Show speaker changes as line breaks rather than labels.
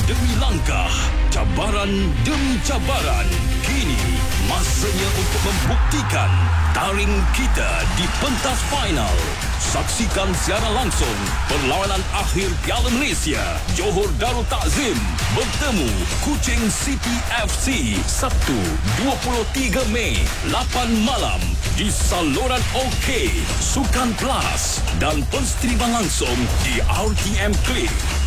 demi langkah, cabaran demi cabaran. Kini masanya untuk membuktikan taring kita di pentas final. Saksikan secara langsung perlawanan akhir Piala Malaysia. Johor Darul Takzim bertemu Kuching City FC Sabtu 23 Mei 8 malam di saluran OK, Sukan Plus dan penstriman langsung di RTM Klik.